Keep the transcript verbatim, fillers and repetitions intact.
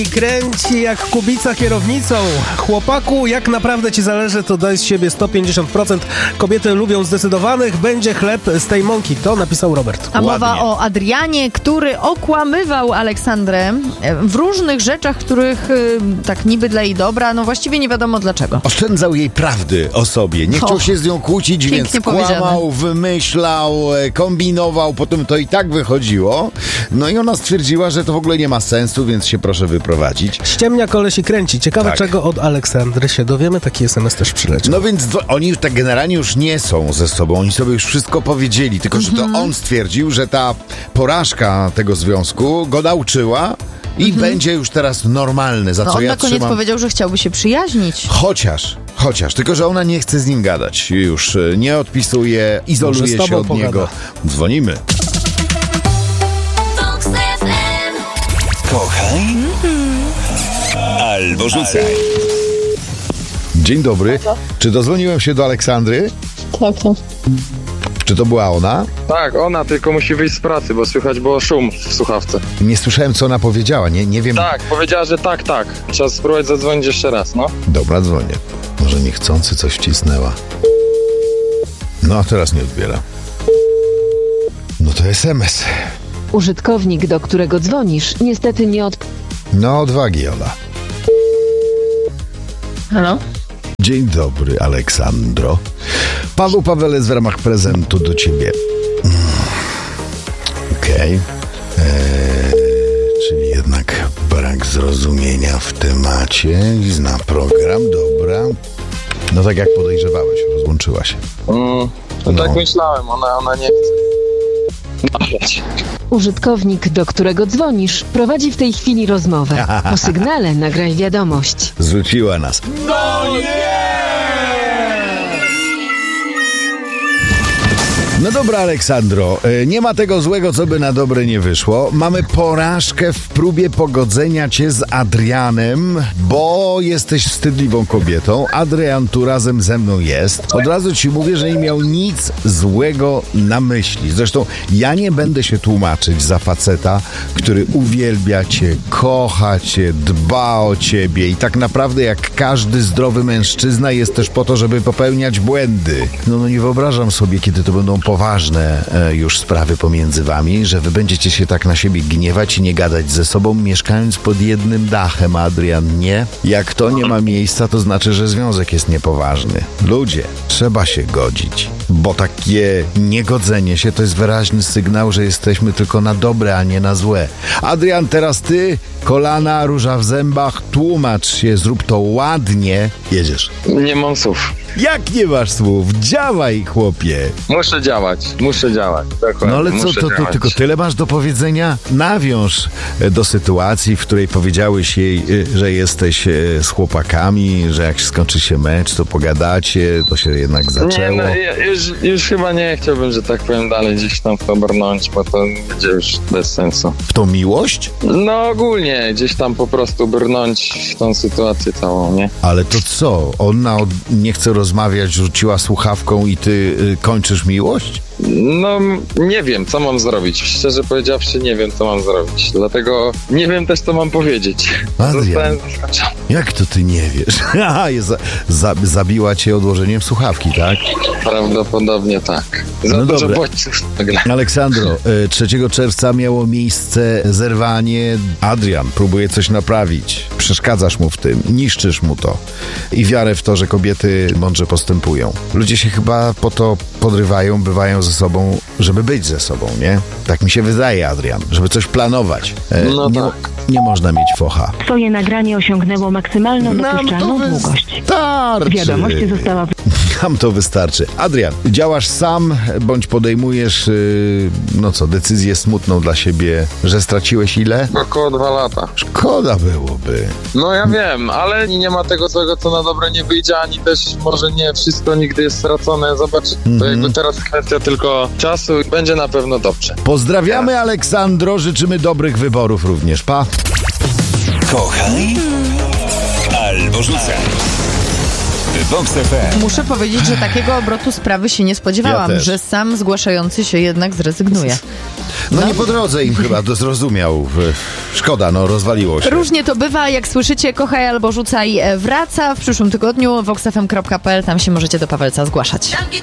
I kręci jak kubica kierownicą. Chłopaku, jak naprawdę ci zależy, to daj z siebie sto pięćdziesiąt procent. Kobiety lubią zdecydowanych, będzie chleb z tej mąki. To napisał Robert. A mowa Ładnie. o Adrianie, który okłamywał Aleksandrę w różnych rzeczach, których tak niby dla jej dobra, no właściwie nie wiadomo dlaczego. Oszczędzał jej prawdy o sobie. Nie chciał O, się z nią kłócić, więc kłamał, powiedziane. wymyślał, kombinował, potem to i tak wychodziło. No i ona stwierdziła, że to w ogóle nie ma sensu, więc się proszę wyprowadzić. Ściemnia koleś i kręci. Ciekawe, Tak. czego od Aleksandry się dowiemy. Taki es em es też przyleciał. No więc to, oni już tak generalnie już nie są ze sobą. Oni sobie już wszystko powiedzieli, tylko że to on stwierdził, że ta porażka tego związku go nauczyła i będzie już teraz normalny, za No co on ja na koniec trzymam. powiedział, że chciałby się przyjaźnić. Chociaż, chociaż, tylko że ona nie chce z nim gadać. Już y, nie odpisuje, Może izoluje z tobą się od pogada. niego. Dzwonimy. Kochaj albo rzucaj. Dzień dobry. Czy dozwoniłem się do Aleksandry? Tak, tak. Czy to była ona? Tak, ona tylko musi wyjść z pracy, bo słychać było szum w słuchawce. Nie słyszałem, co ona powiedziała. Nie, nie wiem. Tak, powiedziała, że tak, tak. Trzeba spróbować zadzwonić jeszcze raz, no. Dobra, dzwonię. Może niechcący coś wcisnęła. No, a teraz nie odbiera. No to es em es. Użytkownik, do którego dzwonisz, niestety nie od... No, odwagi, Ola. Halo? Dzień dobry, Aleksandro. Paweł Pawelec w ramach prezentu do ciebie. Mm. Okej. Okay. Czyli jednak brak zrozumienia w temacie i zna program, dobra. No tak jak podejrzewałeś, rozłączyła się. Mm, no, No. tak myślałem, ona, ona nie chce. Mawiać. Użytkownik, do którego dzwonisz, prowadzi w tej chwili rozmowę. Po sygnale nagraj wiadomość. Zrzuciła nas. No dobra, Aleksandro, e, nie ma tego złego, co by na dobre nie wyszło. Mamy porażkę w próbie pogodzenia cię z Adrianem, bo jesteś wstydliwą kobietą. Adrian tu razem ze mną jest. Od razu ci mówię, że nie miał nic złego na myśli. Zresztą ja nie będę się tłumaczyć za faceta, który uwielbia cię, kocha cię, dba o ciebie i tak naprawdę jak każdy zdrowy mężczyzna jest też po to, żeby popełniać błędy. No, no nie wyobrażam sobie, kiedy to będą poważne e, już sprawy pomiędzy wami, że wy będziecie się tak na siebie gniewać i nie gadać ze sobą, mieszkając pod jednym dachem, Adrian, nie? Jak to nie ma miejsca, to znaczy, że związek jest niepoważny. Ludzie, trzeba się godzić, bo takie niegodzenie się to jest wyraźny sygnał, że jesteśmy tylko na dobre, a nie na złe. Adrian, teraz ty, kolana, róża w zębach, tłumacz się, zrób to ładnie. Jedziesz. Nie mam słów. Jak nie masz słów? Działaj, chłopie. Muszę działać, muszę działać. Dokładnie, No ale co, muszę to, to działać. tylko tyle masz do powiedzenia? Nawiąż e, do sytuacji, w której powiedziałeś jej, e, że jesteś e, z chłopakami, że jak skończy się mecz, to pogadacie, to się jednak Nie, zaczęło. no ja już, już chyba nie chciałbym, że tak powiem, dalej gdzieś tam w to brnąć, bo to będzie już bez sensu. W tą miłość? No ogólnie gdzieś tam po prostu brnąć w tą sytuację całą, nie? Ale to co? Ona od, nie chce rozmawiać, rzuciła słuchawką i ty y, kończysz miłość? No nie wiem, co mam zrobić. Szczerze powiedziawszy, nie wiem, co mam zrobić. Dlatego nie wiem też, co mam powiedzieć. Adrian. Zostałem zaskoczony. Jak to ty nie wiesz? Aha, jest za, za, zabiła cię odłożeniem słuchawki, tak? Prawdopodobnie tak. Za No dużo dobra. bodźców nagle. Aleksandro, y, trzeciego czerwca miało miejsce zerwanie. Adrian próbuje coś naprawić. Przeszkadzasz mu w tym, niszczysz mu to. I wiarę w to, że kobiety mądrze postępują. Ludzie się chyba po to podrywają, bywają ze sobą, żeby być ze sobą, nie? Tak mi się wydaje, Adrian, żeby coś planować. E, No nie, tak. nie można mieć focha. Twoje nagranie osiągnęło maksymalną dopuszczalną długość. wystarczy. Wiadomość została... Nam to wystarczy. Adrian, działasz sam, bądź podejmujesz, yy, no co, decyzję smutną dla siebie, że straciłeś ile? Około dwa lata. Szkoda byłoby. No ja wiem, ale nie ma tego złego, co na dobre nie wyjdzie, ani też może nie wszystko nigdy jest stracone. Zobacz, to jakby teraz kwestia tylko czasu i będzie na pewno dobrze. Pozdrawiamy, Aleksandro, życzymy dobrych wyborów również. Pa! Kochaj albo rzucaj. Vox F M. Muszę powiedzieć, że takiego obrotu sprawy się nie spodziewałam, Ja też. że sam zgłaszający się jednak zrezygnuje. No nie po drodze im chyba to zrozumiał. Szkoda, no rozwaliło się. Różnie to bywa, jak słyszycie, kochaj albo rzucaj wraca w przyszłym tygodniu. vox f m kropka p l, tam się możecie do Pawelca zgłaszać.